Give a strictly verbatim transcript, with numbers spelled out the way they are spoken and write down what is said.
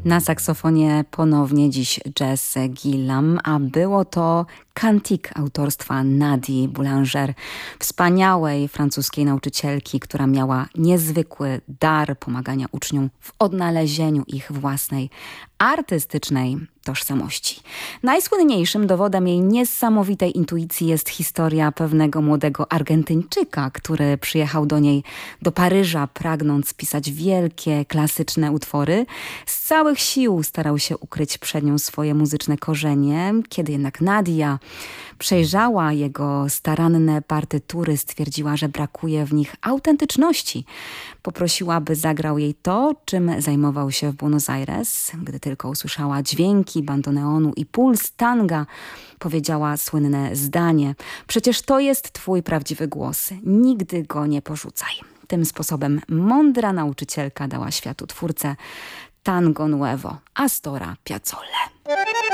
Na saksofonie ponownie dziś Jess Gillam, a było to Cantique autorstwa Nadii Boulanger, wspaniałej francuskiej nauczycielki, która miała niezwykły dar pomagania uczniom w odnalezieniu ich własnej artystycznej tożsamości. Najsłynniejszym dowodem jej niesamowitej intuicji jest historia pewnego młodego Argentyńczyka, który przyjechał do niej do Paryża, pragnąc pisać wielkie, klasyczne utwory. Z całych sił starał się ukryć przed nią swoje muzyczne korzenie. Kiedy jednak Nadia przejrzała jego staranne partytury, stwierdziła, że brakuje w nich autentyczności. Poprosiła, by zagrał jej to, czym zajmował się w Buenos Aires. Gdy tylko usłyszała dźwięki bandoneonu i puls tanga, powiedziała słynne zdanie: przecież to jest twój prawdziwy głos, nigdy go nie porzucaj. Tym sposobem mądra nauczycielka dała światu twórcę Tango Nuevo Astora Piazzolle.